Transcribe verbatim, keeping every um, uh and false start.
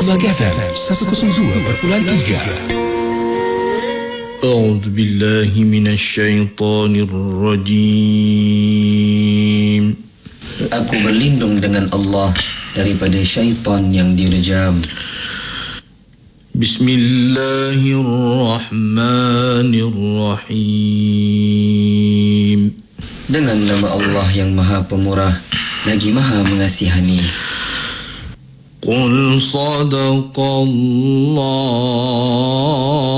Semak F M seratus dua perpuluhan tiga. A'udzu billahi minasyaitonir rajim. Aku berlindung dengan Allah daripada syaitan yang direjam. Bismillahirrahmanirrahim. Dengan nama Allah yang Maha Pemurah lagi Maha Mengasihani. Qul sadaqallah